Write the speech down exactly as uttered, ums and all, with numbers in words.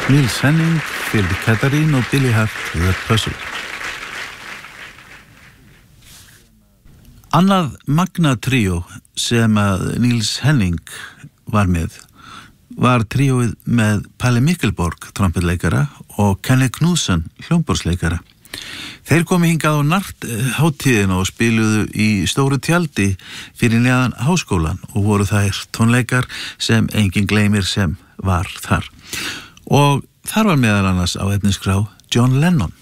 Niels Henning, Phil Catherine og Billy Hart, The Puzzle. Annað magna tríó sem að Niels Henning var með var tríóið með Palle Mikkelborg, trompetleikara, og Kenneth Knudsen, hljómborðsleikara. Þeir komu hingað á Nart hátíðina og spiluðu í stóru tjaldi fyrir neðan háskólan og voru þær tónleikar sem enginn gleymir sem var þar. Og þar var meðal annars á efnisskrá John Lennon.